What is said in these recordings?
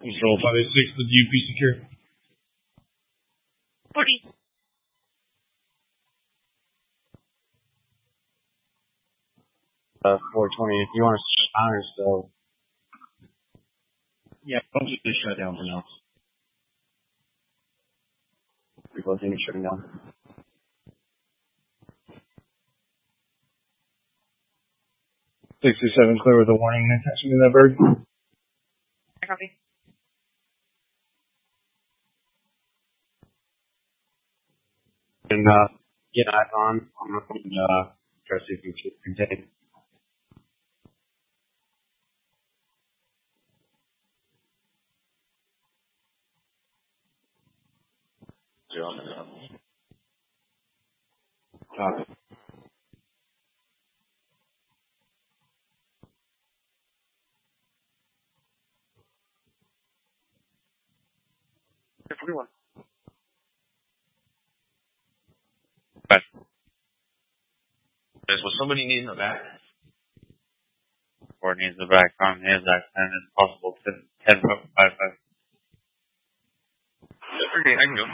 Control 586, the UP secure. 40. Uh, 420. If you want to shut down or so. Yeah, don't just shut down for now. We're both in shutting down. 67 clear with a warning and attention to that bird. I copy. And, get eyes on. I'm not going to try to see if we can contain. Copy. Everyone. But was somebody needing the back? Or needs the back on his accent and possible 10.55. Okay, I can go.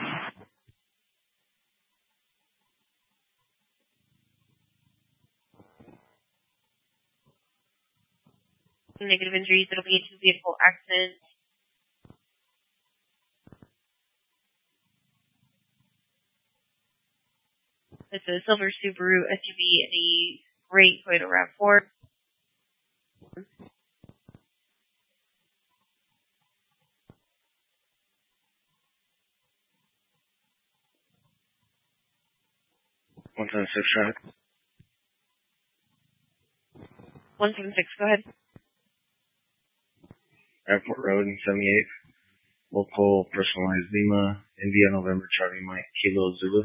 Negative injuries. It'll be a two-vehicle accident. It's a silver Subaru SUV and a gray Toyota RAV4. One 176 traffic. 176, go ahead. Airport Road in 78. Local personalized Lima, India, November, Charlie, Mike, Kilo, Zulu.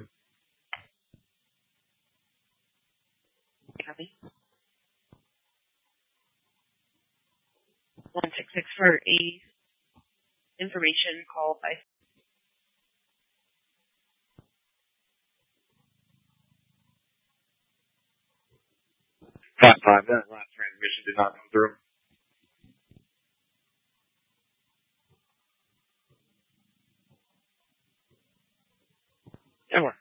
Copy. 166 for a information call by 5-5, that last transmission did not come through. Anywhere.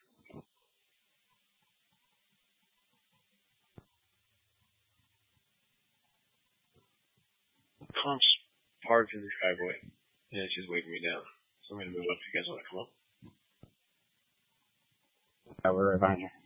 Comp's parked in the driveway. Yeah, she's waiting me down. So I'm going to move up if you guys want to come up. Yeah, we're right behind you.